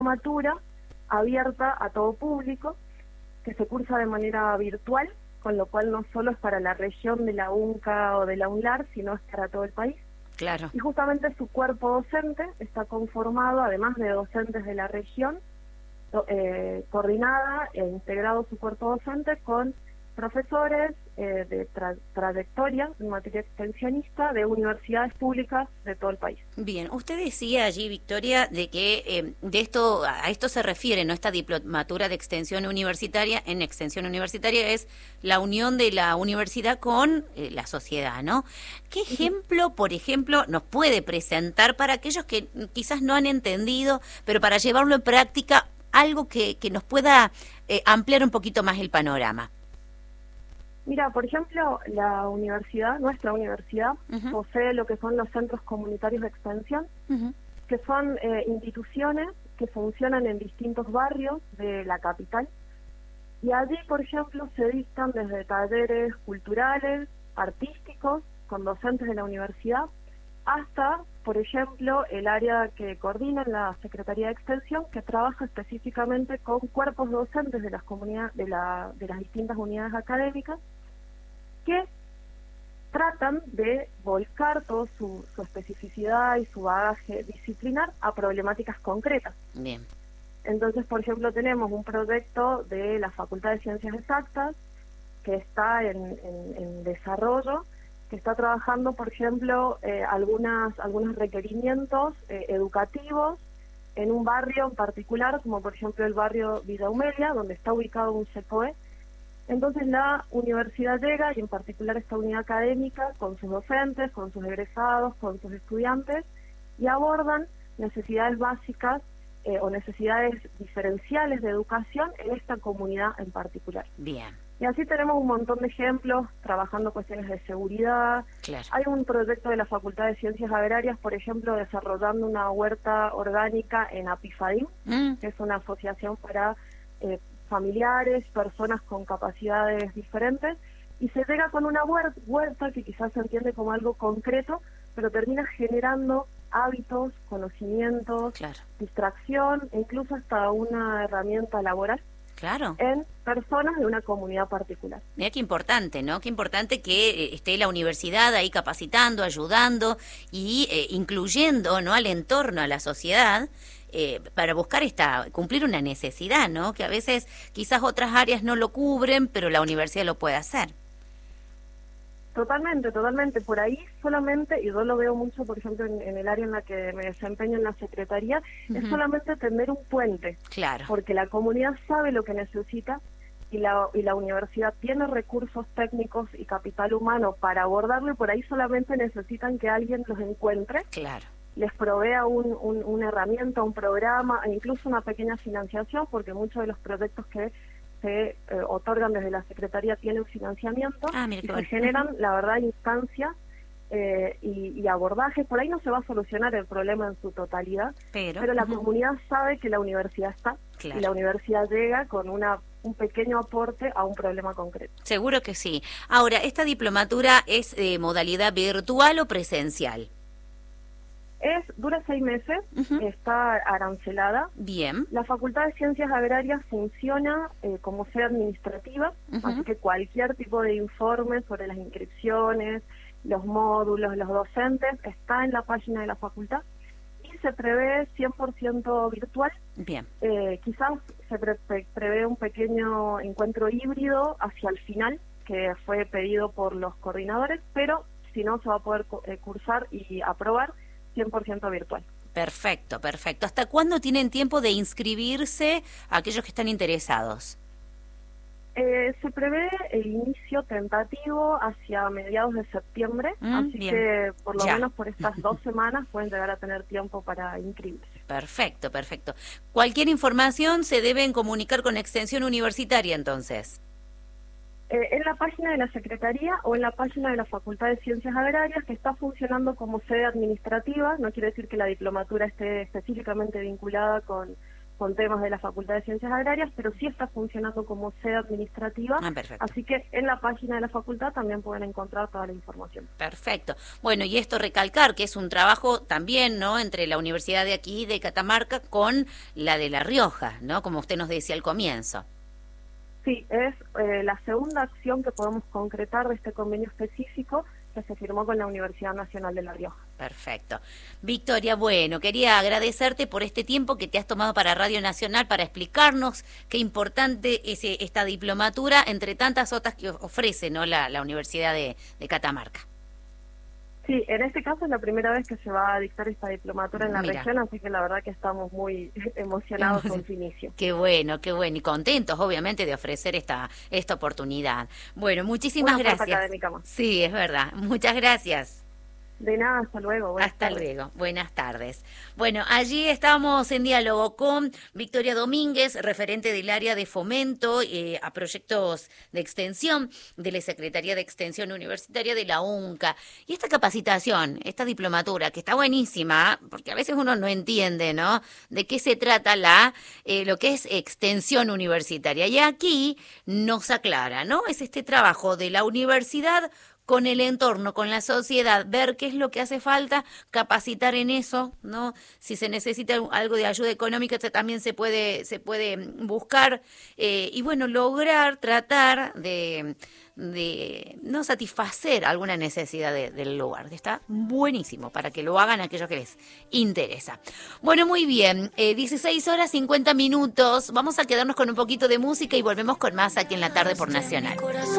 diplomatura abierta a todo público, que se cursa de manera virtual, con lo cual no solo es para la región de la UNCA o de la UNLAR, sino es para todo el país. Claro. Y justamente su cuerpo docente está conformado, además de docentes de la región, coordinada e integrado su cuerpo docente con profesores de trayectoria en materia extensionista de universidades públicas de todo el país. Bien, usted decía allí, Victoria, de que a esto se refiere, ¿no? Esta diplomatura de extensión universitaria, en extensión universitaria es la unión de la universidad con la sociedad, ¿no? ¿Qué ejemplo, por ejemplo, nos puede presentar para aquellos que quizás no han entendido, pero para llevarlo en práctica, algo que nos pueda ampliar un poquito más el panorama? Mira, por ejemplo, nuestra universidad, posee lo que son los centros comunitarios de extensión, que son instituciones que funcionan en distintos barrios de la capital. Y allí, por ejemplo, se dictan desde talleres culturales, artísticos, con docentes de la universidad, hasta, por ejemplo, el área que coordina la Secretaría de Extensión, que trabaja específicamente con cuerpos docentes de las comunidades, de las distintas unidades académicas, que tratan de volcar toda su especificidad y su bagaje disciplinar a problemáticas concretas. Bien. Entonces, por ejemplo, tenemos un proyecto de la Facultad de Ciencias Exactas que está en desarrollo, que está trabajando, por ejemplo, algunos requerimientos educativos en un barrio en particular, como por ejemplo el barrio Villa Humelia, donde está ubicado un CEPOE. Entonces la universidad llega, y en particular esta unidad académica, con sus docentes, con sus egresados, con sus estudiantes, y abordan necesidades básicas o necesidades diferenciales de educación en esta comunidad en particular. Bien. Y así tenemos un montón de ejemplos, trabajando cuestiones de seguridad. Claro. Hay un proyecto de la Facultad de Ciencias Agrarias, por ejemplo, desarrollando una huerta orgánica en Apifadín, que es una asociación para familiares, personas con capacidades diferentes, y se llega con una huerta que quizás se entiende como algo concreto, pero termina generando hábitos, conocimientos, claro, distracción e incluso hasta una herramienta laboral. Claro. En personas de una comunidad particular. Mira qué importante, ¿no? Qué importante que esté la universidad ahí capacitando, ayudando y incluyendo, ¿no?, al entorno, a la sociedad, para buscar cumplir una necesidad, ¿no? Que a veces quizás otras áreas no lo cubren, pero la universidad lo puede hacer. Totalmente, totalmente. Por ahí solamente, y yo lo veo mucho, por ejemplo, en el área en la que me desempeño en la Secretaría, es solamente tender un puente. Claro. Porque la comunidad sabe lo que necesita y la universidad tiene recursos técnicos y capital humano para abordarlo, y por ahí solamente necesitan que alguien los encuentre. Claro. Les provea una herramienta, un programa, e incluso una pequeña financiación, porque muchos de los proyectos que se otorgan desde la Secretaría tienen financiamiento, y se generan, la verdad, instancias y abordajes. Por ahí no se va a solucionar el problema en su totalidad, pero la comunidad sabe que la universidad está, y la universidad llega con un pequeño aporte a un problema concreto. Seguro que sí. Ahora, ¿esta diplomatura es de modalidad virtual o presencial? Dura 6 meses, está arancelada. Bien. La Facultad de Ciencias Agrarias funciona como sede administrativa, así que cualquier tipo de informe sobre las inscripciones, los módulos, los docentes, está en la página de la facultad, y se prevé 100% virtual. Bien. Quizás se prevé un pequeño encuentro híbrido hacia el final, que fue pedido por los coordinadores, pero si no, se va a poder cursar y aprobar 100% virtual. Perfecto, perfecto. ¿Hasta cuándo tienen tiempo de inscribirse aquellos que están interesados? Se prevé el inicio tentativo hacia mediados de septiembre, así bien. que por lo menos por estas 2 semanas pueden llegar a tener tiempo para inscribirse. Perfecto, perfecto. Cualquier información se deben comunicar con Extensión Universitaria, entonces. En la página de la Secretaría o en la página de la Facultad de Ciencias Agrarias, que está funcionando como sede administrativa. No quiere decir que la diplomatura esté específicamente vinculada con con temas de la Facultad de Ciencias Agrarias, pero sí está funcionando como sede administrativa. Perfecto. Así que en la página de la facultad también pueden encontrar toda la información. Perfecto. Bueno, y esto recalcar que es un trabajo también, ¿no?, entre la universidad de aquí, de Catamarca, con la de La Rioja, ¿no?, como usted nos decía al comienzo. Sí, es la segunda acción que podemos concretar de este convenio específico que se firmó con la Universidad Nacional de La Rioja. Perfecto. Victoria, bueno, quería agradecerte por este tiempo que te has tomado para Radio Nacional para explicarnos qué importante es esta diplomatura entre tantas otras que ofrece, ¿no?, la Universidad de Catamarca. Sí, en este caso es la primera vez que se va a dictar esta diplomatura en la región, así que la verdad que estamos muy emocionados con su inicio. Qué bueno, y contentos, obviamente, de ofrecer esta oportunidad. Bueno, muchísimas gracias. Académica más. Sí, es verdad. Muchas gracias. De nada, hasta luego. Hasta luego, buenas tardes. Bueno, allí estábamos en diálogo con Victoria Domínguez, referente del área de fomento a proyectos de extensión de la Secretaría de Extensión Universitaria de la UNCA. Y esta capacitación, esta diplomatura, que está buenísima, porque a veces uno no entiende, ¿no?, de qué se trata lo que es extensión universitaria. Y aquí nos aclara, ¿no?, es este trabajo de la universidad con el entorno, con la sociedad, ver qué es lo que hace falta, capacitar en eso, ¿no? Si se necesita algo de ayuda económica, también se puede buscar, y bueno, lograr, tratar de no satisfacer alguna necesidad del lugar. Está buenísimo para que lo hagan aquellos que les interesa. Bueno, muy bien, 16:50. Vamos a quedarnos con un poquito de música y volvemos con más aquí en la tarde por Nacional.